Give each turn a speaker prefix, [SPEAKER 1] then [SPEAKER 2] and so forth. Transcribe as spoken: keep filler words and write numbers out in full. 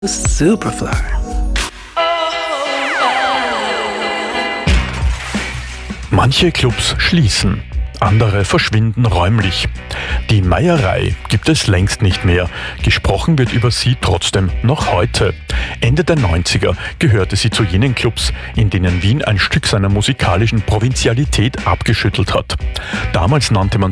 [SPEAKER 1] Superfly.
[SPEAKER 2] Manche Clubs schließen, andere verschwinden räumlich. Die Meierei gibt es längst nicht mehr. Gesprochen wird über sie trotzdem noch heute. Ende der neunziger gehörte sie zu jenen Clubs, in denen Wien ein Stück seiner musikalischen Provinzialität abgeschüttelt hat. Damals nannte man